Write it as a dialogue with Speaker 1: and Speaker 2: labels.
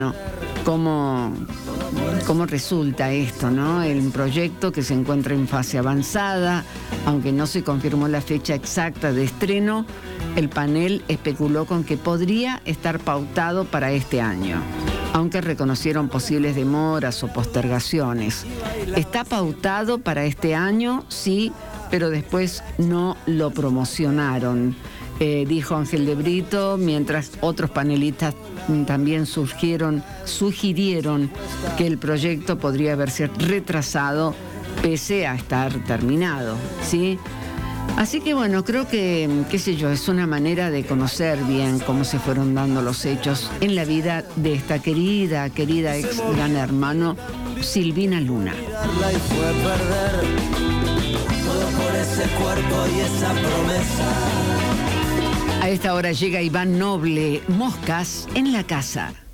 Speaker 1: cómo resulta esto, ¿no? El proyecto que se encuentra en fase avanzada, aunque no se confirmó la fecha exacta de estreno, el panel especuló con que podría estar pautado para este año, aunque reconocieron posibles demoras o postergaciones. Está pautado para este año, sí, pero después no lo promocionaron, dijo Ángel de Brito, mientras otros panelistas también sugirieron que el proyecto podría haberse retrasado pese a estar terminado, ¿sí? Así que bueno, creo que, qué sé yo, es una manera de conocer bien cómo se fueron dando los hechos en la vida de esta querida ex Gran Hermano, Silvina Luna. A esta hora llega Iván Noble, Moscas en la casa.